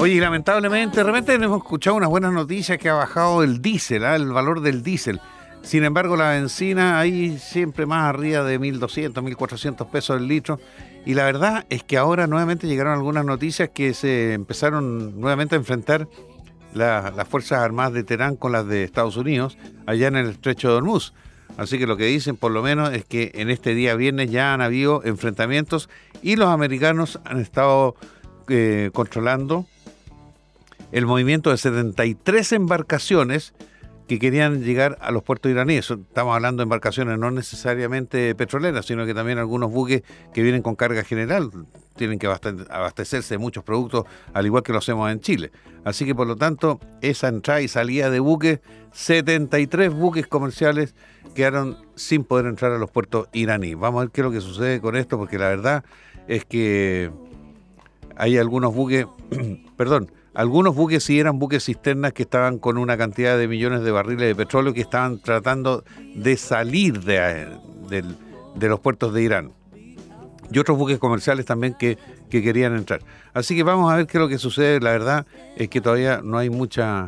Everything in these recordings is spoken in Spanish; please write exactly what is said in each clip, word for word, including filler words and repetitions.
Oye, y lamentablemente, de repente hemos escuchado unas buenas noticias que ha bajado el diésel, ¿eh? El valor del diésel. Sin embargo, la benzina ahí siempre más arriba de mil doscientos, mil cuatrocientos pesos el litro. Y la verdad es que ahora nuevamente llegaron algunas noticias que se empezaron nuevamente a enfrentar la, las Fuerzas Armadas de Teherán con las de Estados Unidos, allá en el Estrecho de Hormuz. Así que lo que dicen por lo menos es que en este día viernes ya han habido enfrentamientos y los americanos han estado eh, controlando el movimiento de setenta y tres embarcaciones que querían llegar a los puertos iraníes. Estamos hablando de embarcaciones no necesariamente petroleras, sino que también algunos buques que vienen con carga general. Tienen que abastecerse de muchos productos, al igual que lo hacemos en Chile. Así que, por lo tanto, esa entrada y salida de buques, setenta y tres buques comerciales quedaron sin poder entrar a los puertos iraníes. Vamos a ver qué es lo que sucede con esto, porque la verdad es que hay algunos buques, perdón, algunos buques sí eran buques cisternas que estaban con una cantidad de millones de barriles de petróleo que estaban tratando de salir de, de, de los puertos de Irán. Y otros buques comerciales también que, que querían entrar. Así que vamos a ver qué es lo que sucede. La verdad es que todavía no hay mucha,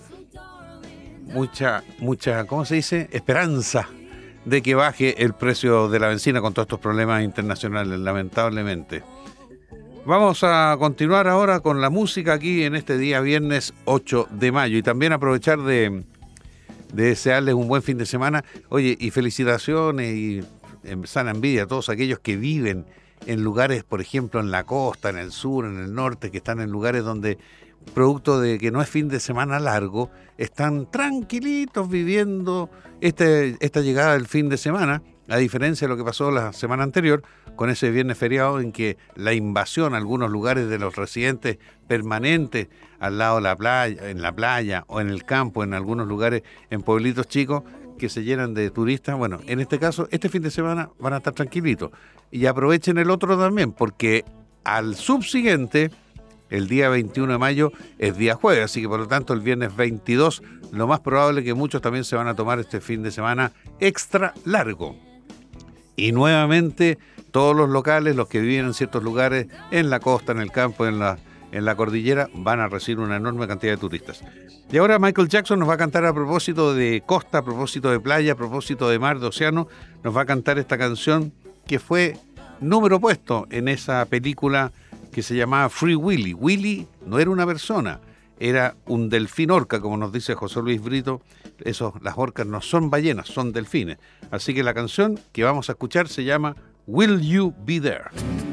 mucha, mucha, ¿cómo se dice? Esperanza de que baje el precio de la benzina con todos estos problemas internacionales, lamentablemente. Vamos a continuar ahora con la música aquí en este día viernes ocho de mayo y también aprovechar de, de desearles un buen fin de semana. Oye, y felicitaciones y sana envidia a todos aquellos que viven en lugares, por ejemplo, en la costa, en el sur, en el norte, que están en lugares donde, producto de que no es fin de semana largo, están tranquilitos viviendo este, esta llegada del fin de semana, a diferencia de lo que pasó la semana anterior, con ese viernes feriado en que la invasión a algunos lugares de los residentes permanentes al lado de la playa, en la playa o en el campo, en algunos lugares, en pueblitos chicos, que se llenan de turistas. Bueno, en este caso, este fin de semana van a estar tranquilitos. Y aprovechen el otro también, porque al subsiguiente, el día veintiuno de mayo, es día jueves, así que por lo tanto el viernes veintidós, lo más probable es que muchos también se van a tomar este fin de semana extra largo. Y nuevamente, todos los locales, los que viven en ciertos lugares, en la costa, en el campo, en la, en la cordillera, van a recibir una enorme cantidad de turistas. Y ahora Michael Jackson nos va a cantar a propósito de costa, a propósito de playa, a propósito de mar, de océano, nos va a cantar esta canción que fue número puesto en esa película que se llamaba Free Willy. Willy no era una persona, era un delfín orca, como nos dice José Luis Brito. Esos, las orcas no son ballenas, son delfines. Así que la canción que vamos a escuchar se llama Will You Be There?